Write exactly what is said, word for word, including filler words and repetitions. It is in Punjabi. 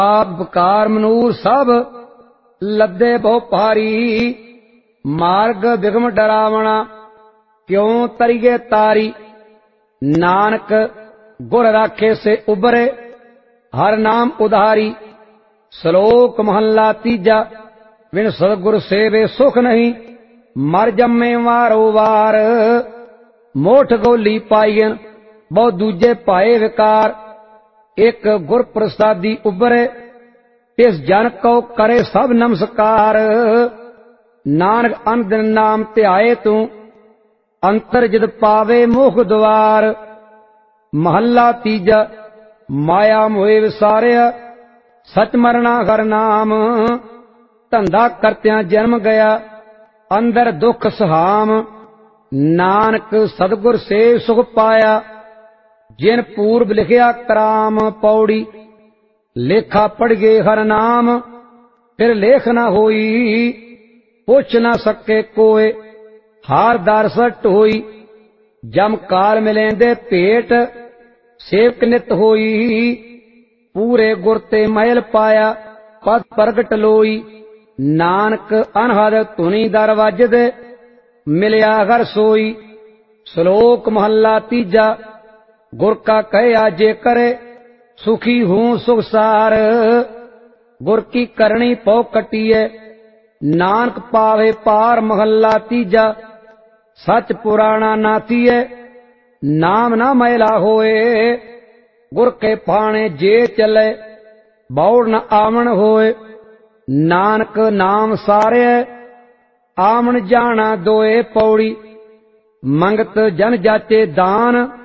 ਆਪ ਬਕਾਰ ਮਨੂਰ ਸਭ ਲੱਦੇ ਬਹੁ ਭਾਰੀ। ਮਾਰਗ ਬਿਗਮ ਡਰਾਵਣਾ ਕਿਉਂ ਤਰੀਏ ਤਾਰੀ। ਨਾਨਕ ਗੁਰ ਰਾਖੇ ਸੇ ਉਬਰੇ ਹਰ ਨਾਮ ਉਧਾਰੀ। ਸ਼ਲੋਕ ਮਹੱਲਾ ਤੀਜਾ। ਬਿਨ ਸਤਿਗੁਰ ਸੇਵੇ ਸੁਖ ਨਹੀਂ ਮਰ ਜੰਮੇ ਵਾਰੋ ਵਾਰ। ਮੋਠ ਗੋਲੀ ਪਾਈਨ ਬਹੁ ਦੂਜੇ ਪਾਏ ਵਿਕਾਰ। ਇੱਕ ਗੁਰ ਪ੍ਰਸਾਦੀ ਉਬਰੇ ਤਿਸ ਜਨ ਕੋ ਕਰੇ ਸਭ ਨਮਸਕਾਰ। ਨਾਨਕ ਅੰਦਰ ਨਾਮ ਧਿਆਏ ਤੂੰ ਅੰਤਰ ਜਿਦ ਪਾਵੇ ਮੁਖ ਦੁਆਰ। ਮਹੱਲਾ ਤੀਜਾ। ਮਾਇਆ ਮੋਏ ਵਿਸਾਰਿਆ ਸਚ ਮਰਣਾ ਹਰ ਨਾਮ। ਧੰਦਾ ਕਰਤਿਆਂ ਜਨਮ ਗਿਆ ਅੰਦਰ ਦੁਖ ਸਹਾਮ। ਨਾਨਕ ਸਤਿਗੁਰ ਸੇ ਸੁਖ ਪਾਇਆ ਜਿਨ ਪੂਰਬ ਲਿਖਿਆ ਕਰਾਮ। ਪੌੜੀ ਲੇਖਾ ਪੜ੍ਹਗੇ ਹਰ ਨਾਮ ਫਿਰ ਲੇਖ ਨਾ ਹੋਈ। ਪੁੱਛ ਨਾ ਸਕੇ ਕੋਏ ਹਾਰ ਦਰਸ ਢੋਈ। ਜਮ ਕਾਲ ਮਿਲੇਂਦੇ ਭੇਟ ਸੇਵਕ ਨਿਤ ਹੋਈ। ਪੂਰੇ ਗੁਰ ਤੇ ਮਹਿਲ ਪਾਇਆ ਪਦ ਪ੍ਰਗਟ ਲੋਈ। ਨਾਨਕ ਅਨਹਦ ਧੁਨੀ ਦਰ ਵੱਜਦੇ ਮਿਲਿਆ ਹਰ ਸੋਈ। ਸ਼ਲੋਕ ਮਹੱਲਾ ਤੀਜਾ। ਗੁਰ ਕਾ ਕਹਿਆ ਜੇ ਕਰੇ ਸੁਖੀ ਹੂੰ ਸੁਖ ਸਾਰ। ਗੁਰ ਕੀ ਕਰਨੀ ਪਉ ਕਟੀਏ ਨਾਨਕ ਪਾਵੇ ਪਾਰ। ਮਹੱਲਾ ਤੀਜਾ। ਸਚ ਪੁਰਾਣਾ ਨਾਤੀਏ ਨਾਮ ਨਾ ਮੈਲਾ ਹੋਏ। ਗੁਰ ਕੇ ਪਾਣੇ ਜੇ ਚਲੇ ਬੌੜ ਨ ਆਵਣ ਹੋਏ। ਨਾਨਕ ਨਾਮ ਸਾਰਿਐ ਆਵਣ ਜਾਣਾ ਦੋਏ। ਪੌੜੀ ਮੰਗਤ ਜਨ ਜਾਚੇ ਦਾਨ